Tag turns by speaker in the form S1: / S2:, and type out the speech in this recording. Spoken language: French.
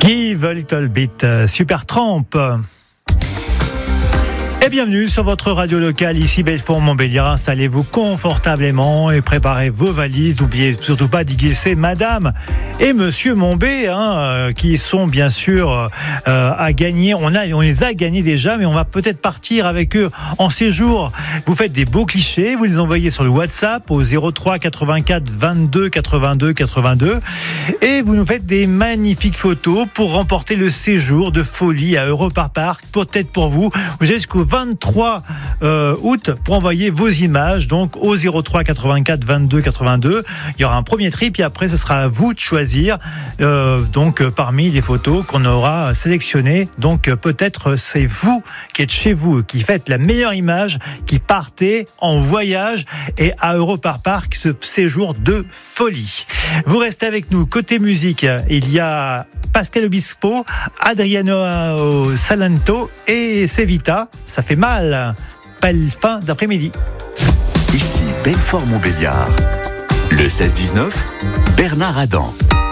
S1: Give a little bit, Supertramp. Et bienvenue sur votre radio locale, ici Belfort-Montbéliard. Installez-vous confortablement et préparez vos valises. N'oubliez surtout pas d'y glisser Madame et Monsieur Montbé, qui sont bien sûr à gagner. On les a gagnés déjà, mais on va peut-être partir avec eux en séjour. Vous faites des beaux clichés, vous les envoyez sur le WhatsApp au 03 84 22 82 82 et vous nous faites des magnifiques photos pour remporter le séjour de folie à Europa Park. Peut-être pour vous. Vous avez jusqu'au 23 août pour envoyer vos images donc au 03 84 22 82. Il y aura un premier tri puis après ce sera à vous de choisir parmi les photos qu'on aura sélectionnées. Donc peut-être c'est vous qui êtes chez vous, qui faites la meilleure image, qui partez en voyage et à Europa Park, ce séjour de folie. Vous restez avec nous. Côté musique, il y a Pascal Obispo, Adriano Salento et Sevita. Ça fait mal. Belle fin d'après-midi.
S2: Ici Belfort-Montbéliard. Le 16-19, Bernard Adam.